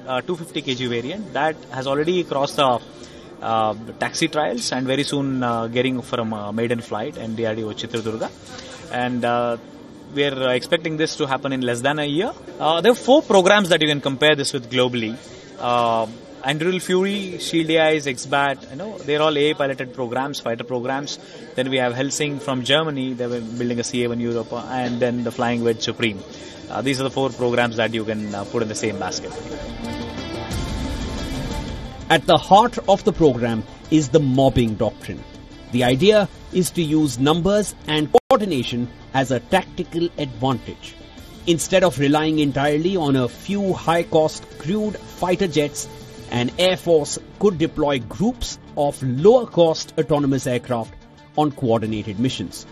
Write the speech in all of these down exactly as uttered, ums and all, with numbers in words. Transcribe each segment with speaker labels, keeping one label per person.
Speaker 1: uh, two hundred fifty kilogram variant that has already crossed the uh, taxi trials and very soon uh, getting from uh, maiden flight and D R D O Chitradurga. And uh, we are expecting this to happen in less than a year. Uh, there are four programs that you can compare this with globally. Uh, Anduril Fury, Shield A I's, X BAT, you know, they're all A I piloted programs, fighter programs. Then we have Helsing from Germany, they were building a C A one Europa, and then the Flying Wedge Supreme. Uh, these are the four programs that you can uh, put in the same basket.
Speaker 2: At the heart of the program is the mobbing doctrine. The idea is to use numbers and coordination as a tactical advantage. Instead of relying entirely on a few high-cost crewed fighter jets, an Air Force could deploy groups of lower-cost autonomous aircraft on coordinated missions.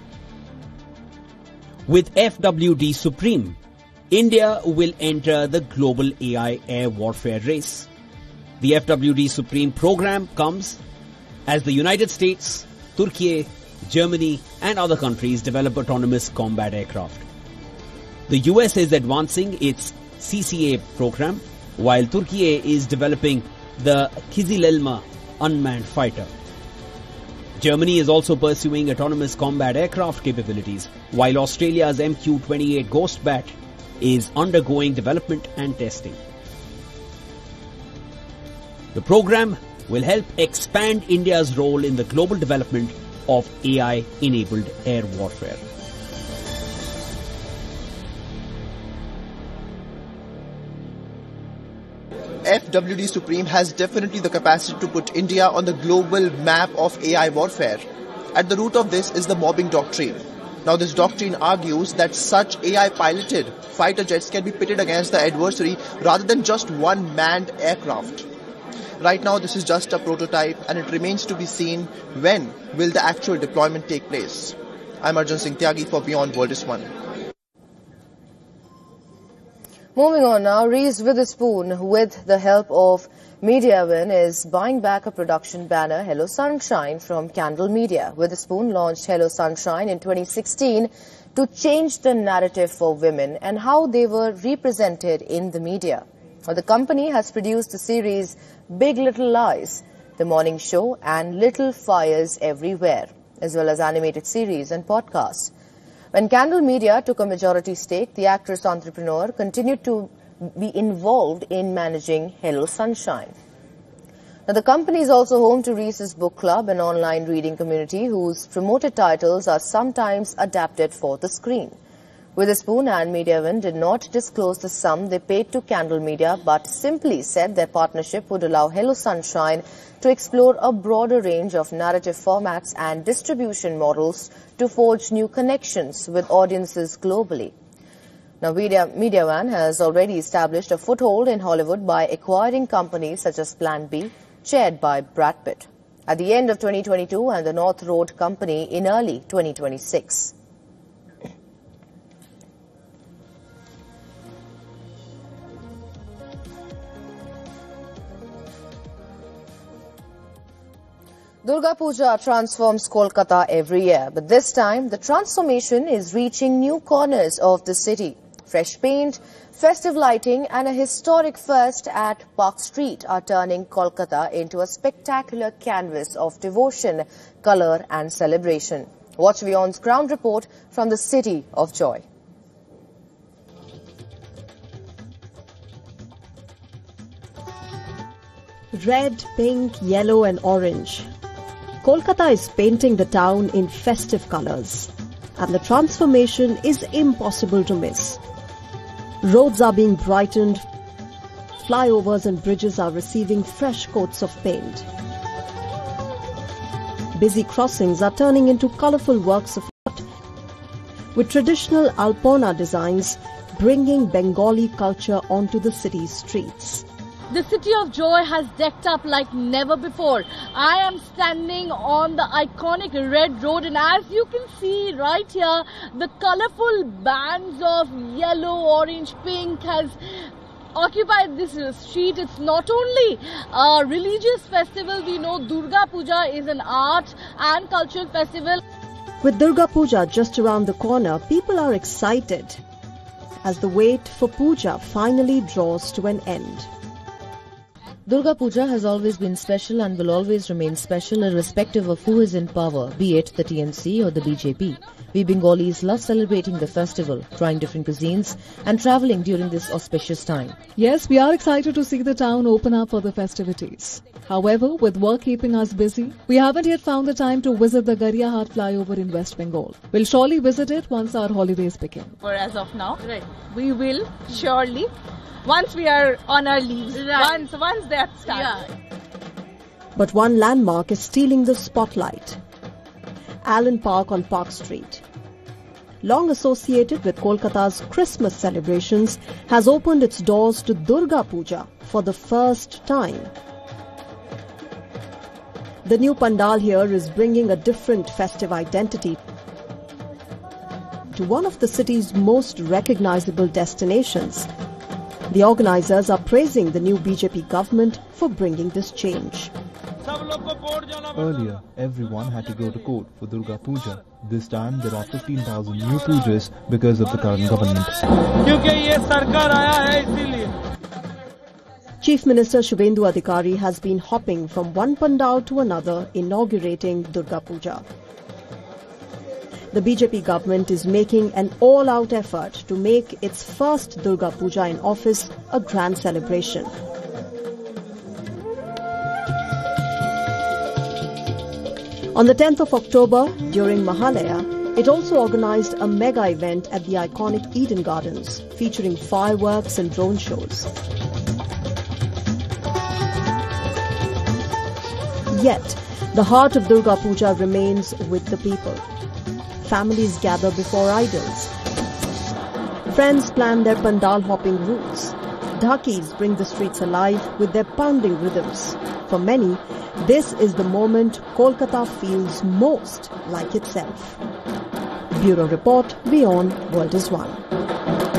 Speaker 2: With F W D Supreme, India will enter the global A I air warfare race. The F W D Supreme program comes as the United States, Turkey, Germany and other countries develop autonomous combat aircraft. The U S is advancing its C C A program, while Turkey is developing the Kızılelma unmanned fighter. Germany is also pursuing autonomous combat aircraft capabilities, while Australia's M Q twenty-eight Ghostbat is undergoing development and testing. The program will help expand India's role in the global development of A I-enabled air warfare.
Speaker 3: F W D Supreme has definitely the capacity to put India on the global map of A I warfare. At the root of this is the mobbing doctrine. Now this doctrine argues that such A I-piloted fighter jets can be pitted against the adversary rather than just one manned aircraft. Right now this is just a prototype and it remains to be seen when will the actual deployment take place. I'm Arjun Singh Tyagi for Beyond World is One.
Speaker 4: Moving on now, Reese Witherspoon, with the help of Mediawin, is buying back a production banner, Hello Sunshine, from Candle Media. Witherspoon launched Hello Sunshine in twenty sixteen to change the narrative for women and how they were represented in the media. The company has produced the series Big Little Lies, The Morning Show and Little Fires Everywhere, as well as animated series and podcasts. When Candle Media took a majority stake, the actress-entrepreneur continued to be involved in managing Hello Sunshine. Now, the company is also home to Reese's Book Club, an online reading community whose promoted titles are sometimes adapted for the screen. Witherspoon and Mediawin did not disclose the sum they paid to Candle Media, but simply said their partnership would allow Hello Sunshine to explore a broader range of narrative formats and distribution models to forge new connections with audiences globally. Now, Media, Mediawin has already established a foothold in Hollywood by acquiring companies such as Plan B, chaired by Brad Pitt, at the end of twenty twenty-two and the North Road Company in early twenty twenty-six. Durga Puja transforms Kolkata every year, but this time the transformation is reaching new corners of the city. Fresh paint, festive lighting and a historic first at Park Street are turning Kolkata into a spectacular canvas of devotion, colour and celebration. Watch Beyond's ground report from the City of Joy.
Speaker 5: Red, pink, yellow and orange. Kolkata is painting the town in festive colours, and the transformation is impossible to miss. Roads are being brightened, flyovers and bridges are receiving fresh coats of paint. Busy crossings are turning into colourful works of art, with traditional Alpona designs bringing Bengali culture onto the city's streets.
Speaker 6: The City of Joy has decked up like never before. I am standing on the iconic Red Road, and as you can see right here, the colourful bands of yellow, orange, pink has occupied this street. It's not only a religious festival. We know Durga Puja is an art and cultural festival.
Speaker 5: With Durga Puja just around the corner, people are excited as the wait for Puja finally draws to an end.
Speaker 4: Durga Puja has always been special and will always remain special irrespective of who is in power, be it the T M C or the B J P. We Bengalis love celebrating the festival, trying different cuisines and travelling during this auspicious time.
Speaker 7: Yes, we are excited to see the town open up for the festivities. However, with work keeping us busy, we haven't yet found the time to visit the Gariyahat flyover in West Bengal. We'll surely visit it once our holidays begin.
Speaker 8: For as of now, right. We will surely once we are on our leaves. Right. Once, once that starts. Yeah.
Speaker 5: But one landmark is stealing the spotlight. Allen Park on Park Street. Long associated with Kolkata's Christmas celebrations, has opened its doors to Durga Puja for the first time. The new pandal here is bringing a different festive identity to one of the city's most recognizable destinations. The organizers are praising the new B J P government for bringing this change.
Speaker 9: Earlier, everyone had to go to court for Durga Puja. This time, there are fifteen thousand new pujas because of the current government.
Speaker 5: Chief Minister Shubhendu Adhikari has been hopping from one pandal to another inaugurating Durga Puja. The B J P government is making an all-out effort to make its first Durga Puja in office a grand celebration. On the tenth of October, during Mahalaya, it also organized a mega event at the iconic Eden Gardens, featuring fireworks and drone shows. Yet, the heart of Durga Puja remains with the people. Families gather before idols. Friends plan their pandal hopping routes. Dhakis bring the streets alive with their pounding rhythms. For many, this is the moment Kolkata feels most like itself. Bureau Report, WION, World is One.